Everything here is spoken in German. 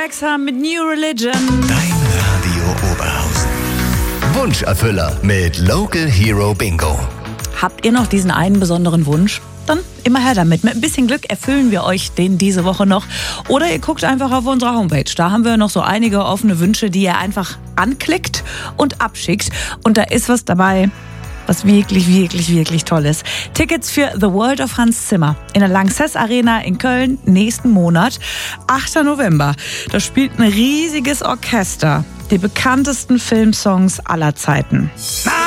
Wexham mit New Religion. Dein Radio Oberhausen. Wunscherfüller mit Local Hero Bingo. Habt ihr noch diesen einen besonderen Wunsch? Dann immer her damit. Mit ein bisschen Glück erfüllen wir euch den diese Woche noch. Oder ihr guckt einfach auf unsere Homepage. Da haben wir noch so einige offene Wünsche, die ihr einfach anklickt und abschickt. Und da ist was dabei, was wirklich, wirklich, wirklich toll ist. Tickets für The World of Hans Zimmer in der Lanxess Arena in Köln nächsten Monat, 8. November. Da spielt ein riesiges Orchester die bekanntesten Filmsongs aller Zeiten.